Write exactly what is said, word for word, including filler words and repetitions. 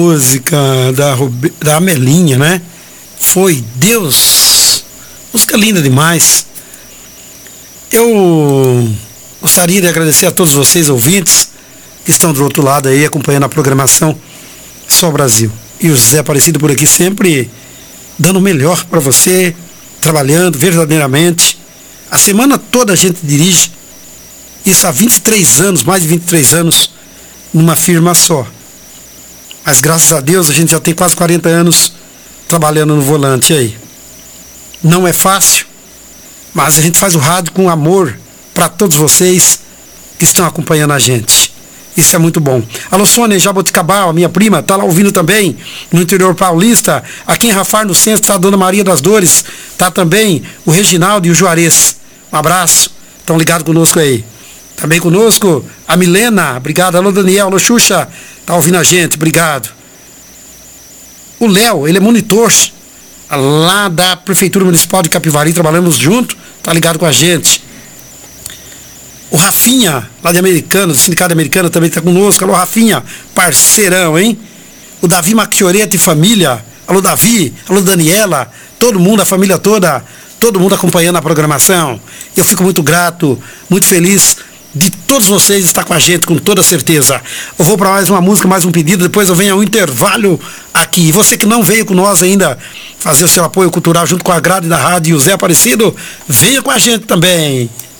Música da, Rube- da Amelinha, né? Foi Deus. Música linda demais. Eu gostaria de agradecer a todos vocês, ouvintes, que estão do outro lado aí, acompanhando a programação Sol Brasil. E o José Aparecido por aqui sempre dando o melhor para você, trabalhando verdadeiramente. A semana toda a gente dirige. Isso há vinte e três anos, mais de vinte e três anos, numa firma só. Mas graças a Deus a gente já tem quase quarenta anos trabalhando no volante aí. Não é fácil, mas a gente faz o rádio com amor para todos vocês que estão acompanhando a gente. Isso é muito bom. Alô, Sônia Jaboticabal, a minha prima, está lá ouvindo também, no interior paulista. Aqui em Rafar, no centro, está a Dona Maria das Dores. Está também o Reginaldo e o Juarez. Um abraço. Estão ligados conosco aí. Também conosco a Milena. Obrigado. Alô, Daniel. Alô, Xuxa. Está ouvindo a gente. Obrigado. O Léo, ele é monitor lá da Prefeitura Municipal de Capivari. Trabalhamos junto. Está ligado com a gente. O Rafinha, lá de Americana, do Sindicato Americano, também está conosco. Alô, Rafinha, parceirão, hein? O Davi Macchioreta e família. Alô, Davi. Alô, Daniela. Todo mundo, a família toda, todo mundo acompanhando a programação. Eu fico muito grato, muito feliz de todos vocês estar com a gente, com toda certeza. Eu vou para mais uma música, mais um pedido, depois eu venho ao intervalo aqui. E você que não veio com nós ainda fazer o seu apoio cultural junto com a grade da rádio Zé Aparecido, venha com a gente também.